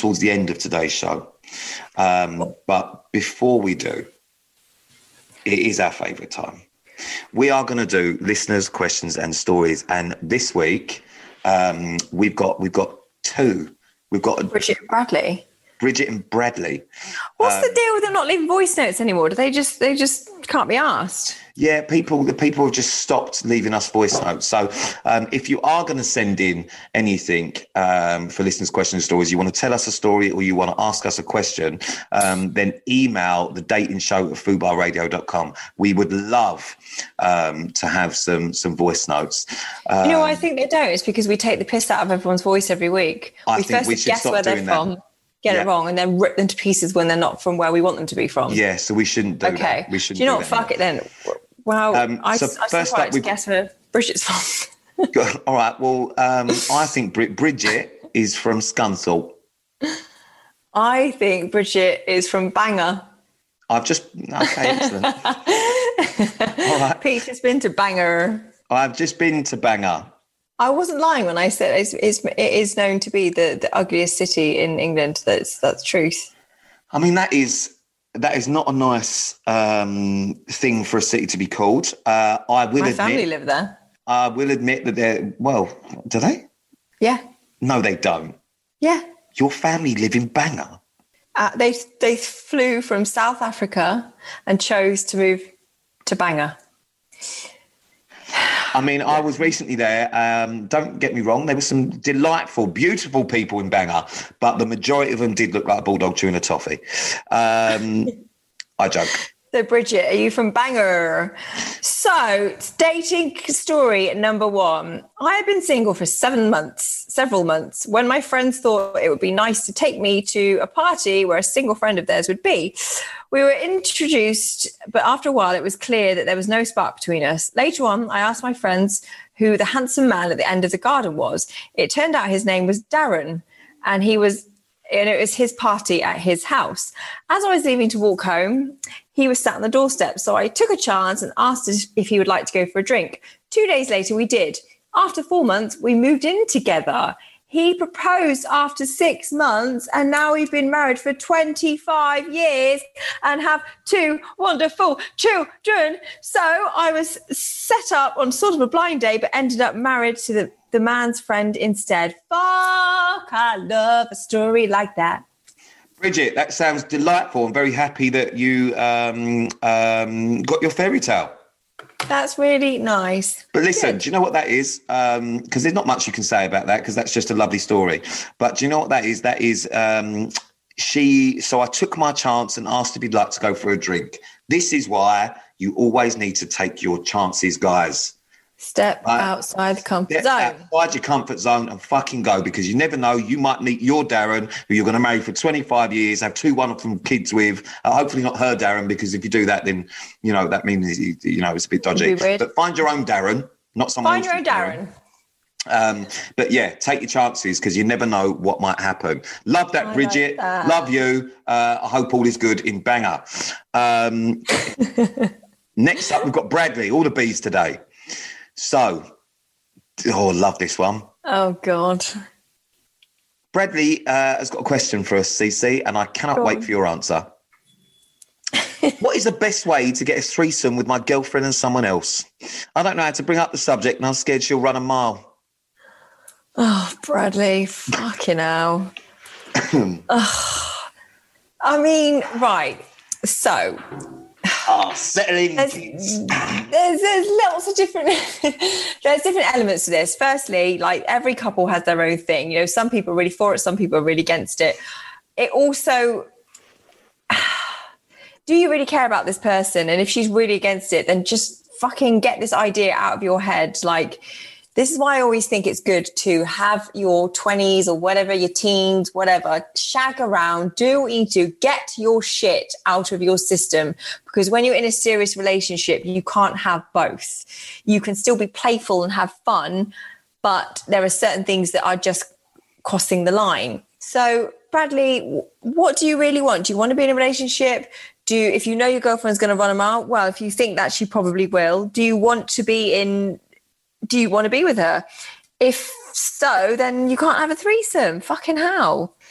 towards the end of today's show. But before we do, it is our favourite time. We are going to do listeners' questions and stories. And this week, we've got two. We've got Bridget and Bradley. Bridget and Bradley. What's the deal with them not leaving voice notes anymore? They just can't be asked. Yeah, the people have just stopped leaving us voice notes. So if you are going to send in anything for listeners' questions and stories, you want to tell us a story or you want to ask us a question, then email the dating show at fubarradio.com. We would love to have some voice notes. I think they don't. It's because we take the piss out of everyone's voice every week. I think we should guess stop where they're doing from. that. Get it wrong and then rip them to pieces when they're not from where we want them to be from. Yeah, so we shouldn't do that. We shouldn't. Do you know what? Fuck it then. Well, I first up, to guess where Bridget's from. All right. Well, I think Bridget is from Scunthorpe. I think Bridget is from Bangor. Excellent. All right. Pete's just been to Bangor. I've just been to Bangor. I wasn't lying when I said it is known to be the ugliest city in England. That's truth. I mean, that is not a nice thing for a city to be called. My family live there. I will admit that do they? Yeah. No, they don't. Yeah. Your family live in Bangor? They flew from South Africa and chose to move to Bangor. I mean, I was recently there. Don't get me wrong. There were some delightful, beautiful people in Bangor, but the majority of them did look like a bulldog chewing a toffee. I joke. So, Bridget, are you from Bangor? So, dating story number one. I had been single for several months, when my friends thought it would be nice to take me to a party where a single friend of theirs would be. We were introduced, but after a while, it was clear that there was no spark between us. Later on, I asked my friends who the handsome man at the end of the garden was. It turned out his name was Darren, and it was his party at his house. As I was leaving to walk home, he was sat on the doorstep. So I took a chance and asked if he would like to go for a drink. 2 days later, we did. After 4 months, we moved in together. He proposed after 6 months, and now we've been married for 25 years and have 2 wonderful children. So I was set up on sort of a blind date, but ended up married to the man's friend instead. Fuck, I love a story like that. Bridget, that sounds delightful. I'm very happy that you got your fairy tale. That's really nice. But listen, do you know what that is? Because there's not much you can say about that, because that's just a lovely story. But do you know what that is? That is, so I took my chance and asked if he'd like to go for a drink. This is why you always need to take your chances, guys. Step outside the comfort zone. Outside your comfort zone and fucking go, because you never know. You might meet your Darren, who you're going to marry for 25 years, have 2 wonderful kids with. Hopefully not her Darren, because if you do that, then, that means, it's a bit dodgy. But find your own Darren, not someone else's. Find your own Darren. But yeah, take your chances, because you never know what might happen. Love that, Bridget. Like that. Love you. I hope all is good in Bangor. Next up, we've got Bradley. All the B's today. So, I love this one. Oh, God. Bradley has got a question for us, CC, and I cannot wait for your answer. What is the best way to get a threesome with my girlfriend and someone else? I don't know how to bring up the subject, and I'm scared she'll run a mile. Oh, Bradley, fucking hell. I mean, right, so... settling. There's lots of different there's different elements to this. Firstly, like, every couple has their own thing. Some people are really for it, some people are really against it. It also, do you really care about this person? And if she's really against it, then just fucking get this idea out of your head. Like, this is why I always think it's good to have your 20s or whatever, your teens, whatever, shag around, do what you do, get your shit out of your system. Because when you're in a serious relationship, you can't have both. You can still be playful and have fun, but there are certain things that are just crossing the line. So, Bradley, what do you really want? Do you want to be in a relationship? If you know your girlfriend's going to run a mile, well, if you think that she probably will, do you want to be with her? If so, then you can't have a threesome. Fucking hell.